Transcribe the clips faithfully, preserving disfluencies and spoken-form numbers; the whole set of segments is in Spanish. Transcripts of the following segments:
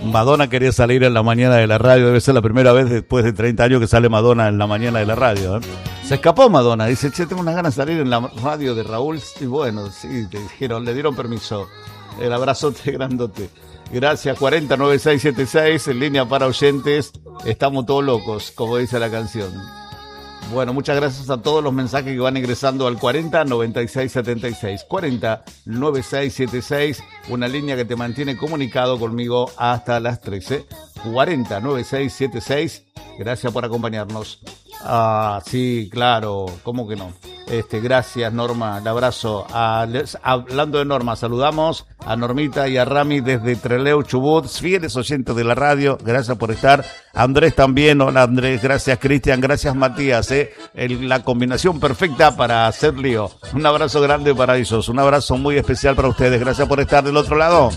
Madonna quería salir en la mañana de la radio, debe ser la primera vez después de treinta años que sale Madonna en la mañana de la radio, ¿eh? Se escapó Madonna, dice, che, tengo unas ganas de salir en la radio de Raúl, y bueno, sí, te dijeron, le dieron permiso. El abrazote grandote. Gracias, cuarenta noventa y seis setenta y seis, en línea para oyentes, estamos todos locos, como dice la canción. Bueno, muchas gracias a todos los mensajes que van ingresando al cuarenta noventa y seis setenta y seis. cuarenta noventa y seis setenta y seis, una línea que te mantiene comunicado conmigo hasta las trece. cuarenta noventa y seis setenta y seis, gracias por acompañarnos. Ah, sí, claro, ¿cómo que no? Este, gracias Norma, el abrazo. A, hablando de Norma, saludamos a Normita y a Rami desde Trelew, Chubut, fieles oyentes de la radio, gracias por estar. Andrés también, hola Andrés, gracias Cristian, gracias Matías, eh, el, la combinación perfecta para hacer lío. Un abrazo grande para ellos, un abrazo muy especial para ustedes, gracias por estar del otro lado.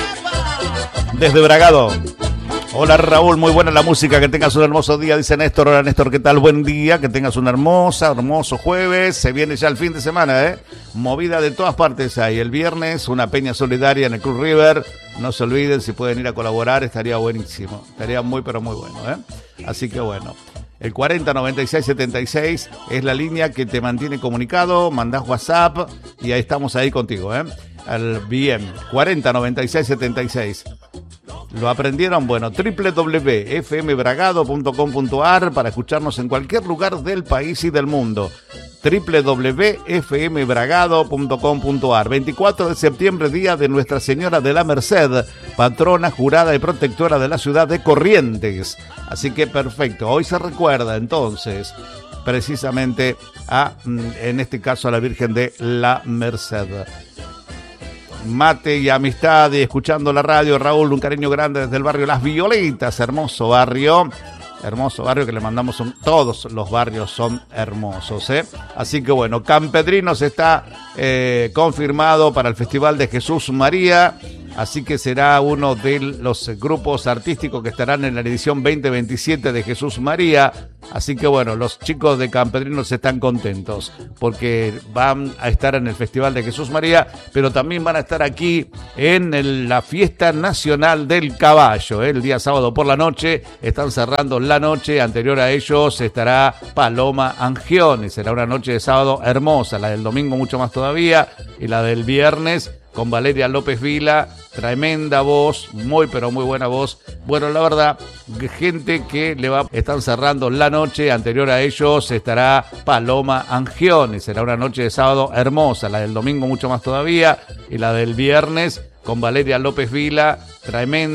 Desde Bragado. Hola Raúl, muy buena la música, que tengas un hermoso día, dice Néstor. Hola Néstor, ¿qué tal? Buen día, que tengas una hermosa, hermoso jueves, se viene ya el fin de semana, ¿eh? Movida de todas partes hay, el viernes una peña solidaria en el Cruz River, no se olviden, si pueden ir a colaborar, estaría buenísimo, estaría muy pero muy bueno, ¿eh? Así que bueno, el cuarenta noventa y seis setenta y seis es la línea que te mantiene comunicado, mandás WhatsApp y ahí estamos ahí contigo, ¿eh? Al bien, cuarenta noventa y seis setenta y seis. ¿Lo aprendieron? Bueno, doble u doble u doble u punto f m bragado punto com punto a r para escucharnos en cualquier lugar del país y del mundo. doble u doble u doble u punto f m bragado punto com punto a r. veinticuatro de septiembre, día de Nuestra Señora de la Merced, patrona, jurada y protectora de la ciudad de Corrientes. Así que perfecto, hoy se recuerda entonces precisamente a, en este caso, a la Virgen de la Merced. Mate y amistad y escuchando la radio. Raúl, un cariño grande desde el barrio Las Violetas, hermoso barrio, hermoso barrio que le mandamos, un, todos los barrios son hermosos, ¿eh? Así que bueno, Campedrinos está eh, confirmado para el Festival de Jesús María, así que será uno de los grupos artísticos que estarán en la edición veinte veintisiete de Jesús María. Así que bueno, los chicos de Campedrinos están contentos porque van a estar en el Festival de Jesús María, pero también van a estar aquí en el, la Fiesta Nacional del Caballo, ¿eh? El día sábado por la noche, están cerrando la noche, anterior a ellos estará Paloma Angione, será una noche de sábado hermosa, la del domingo mucho más todavía, y la del viernes con Valeria López Vila, tremenda voz, muy pero muy buena voz. Bueno, la verdad, gente que le va, están cerrando la noche, anterior a ellos estará Paloma Angione, será una noche de sábado hermosa, la del domingo mucho más todavía, y la del viernes con Valeria López Vila, tremenda